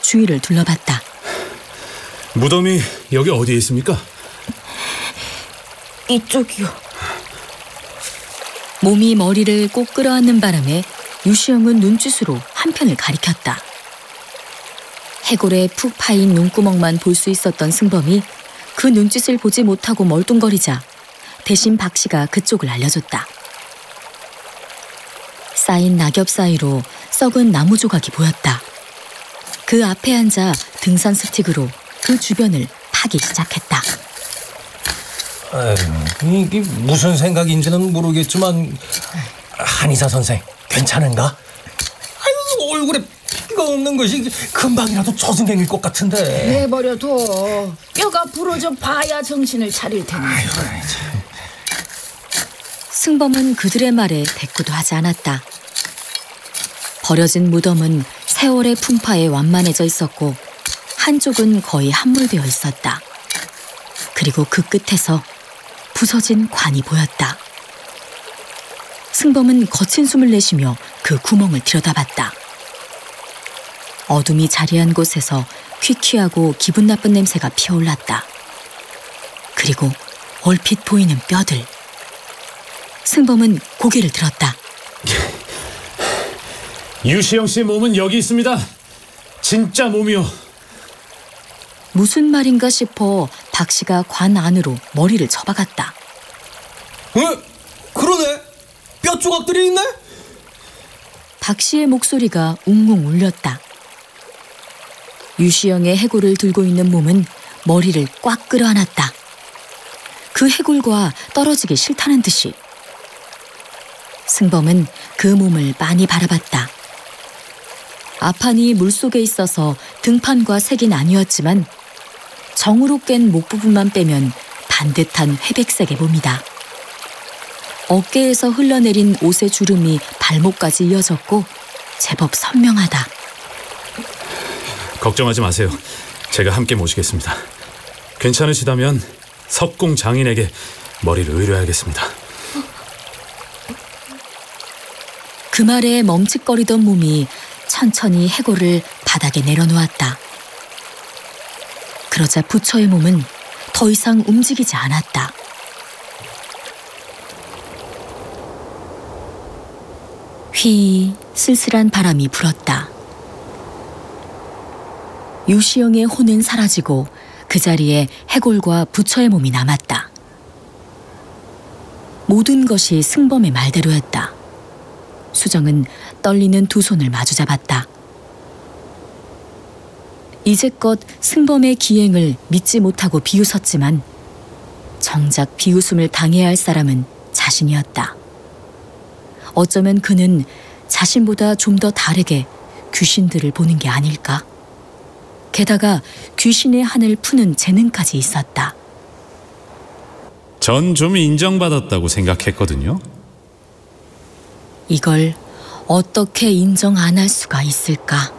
주위를 둘러봤다. 무덤이 여기 어디에 있습니까? 이쪽이요. 몸이 머리를 꼭 끌어안는 바람에 유시영은 눈짓으로 한편을 가리켰다. 해골에 푹 파인 눈구멍만 볼 수 있었던 승범이 그 눈짓을 보지 못하고 멀뚱거리자 대신 박씨가 그쪽을 알려줬다. 쌓인 낙엽 사이로 썩은 나무 조각이 보였다. 그 앞에 앉아 등산 스틱으로 그 주변을 파기 시작했다. 이게 무슨 생각인지는 모르겠지만 한의사 선생 괜찮은가? 아유, 얼굴에 피가 없는 것이 금방이라도 저승행일 것 같은데. 내버려둬. 뼈가 부러져 봐야 정신을 차릴 테니. 승범은 그들의 말에 대꾸도 하지 않았다. 버려진 무덤은 세월의 풍파에 완만해져 있었고 한쪽은 거의 함몰되어 있었다. 그리고 그 끝에서 부서진 관이 보였다. 승범은 거친 숨을 내쉬며 그 구멍을 들여다봤다. 어둠이 자리한 곳에서 퀴퀴하고 기분 나쁜 냄새가 피어올랐다. 그리고 얼핏 보이는 뼈들. 승범은 고개를 들었다. 유시영 씨의 몸은 여기 있습니다. 진짜 몸이요. 무슨 말인가 싶어 박씨가 관 안으로 머리를 쳐박았다. 그러네. 뼈 조각들이 있네. 박씨의 목소리가 웅웅 울렸다. 유시영의 해골을 들고 있는 몸은 머리를 꽉 끌어안았다. 그 해골과 떨어지기 싫다는 듯이. 승범은 그 몸을 빤히 바라봤다. 앞판이 물속에 있어서 등판과 색이 나뉘었지만 정으로 깬 목 부분만 빼면 반듯한 회백색의 몸이다. 어깨에서 흘러내린 옷의 주름이 발목까지 이어졌고 제법 선명하다. 걱정하지 마세요. 제가 함께 모시겠습니다. 괜찮으시다면 석공 장인에게 머리를 의뢰하겠습니다. 그 말에 멈칫거리던 몸이 천천히 해골을 바닥에 내려놓았다. 그러자 부처의 몸은 더 이상 움직이지 않았다. 휘 쓸쓸한 바람이 불었다. 유시영의 혼은 사라지고 그 자리에 해골과 부처의 몸이 남았다. 모든 것이 승범의 말대로였다. 수정은 떨리는 두 손을 마주잡았다. 이제껏 승범의 기행을 믿지 못하고 비웃었지만 정작 비웃음을 당해야 할 사람은 자신이었다. 어쩌면 그는 자신보다 좀 더 다르게 귀신들을 보는 게 아닐까? 게다가 귀신의 한을 푸는 재능까지 있었다. 전 좀 인정받았다고 생각했거든요. 이걸 어떻게 인정 안 할 수가 있을까?